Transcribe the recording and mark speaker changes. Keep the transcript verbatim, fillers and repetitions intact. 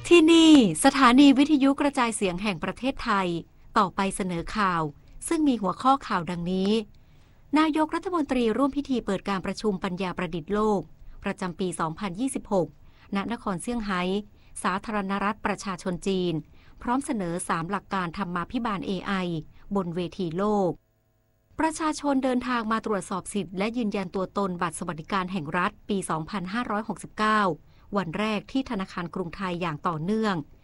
Speaker 1: ที่นี่สถานีวิทยุกระจายเสียงแห่งประเทศไทยต่อไปเสนอข่าวซึ่งมีหัวข้อข่าวดังนี้นายกรัฐมนตรีร่วมพิธีเปิดการประชุมปัญญาประดิษฐ์โลกประจำปี สองพันยี่สิบหก ณ นครเซี่ยงไฮ้สาธารณรัฐประชาชนจีนพร้อมเสนอสามหลักการธรรมาภิบาล เอ ไอ บนเวทีโลกประชาชนเดินทางมาตรวจสอบสิทธิ์และยืนยันตัวตนบัตรสวัสดิการแห่งรัฐปี สองพันห้าร้อยหกสิบเก้า วันแรกที่ธนาคารกรุงไทยอย่างต่อเนื่อง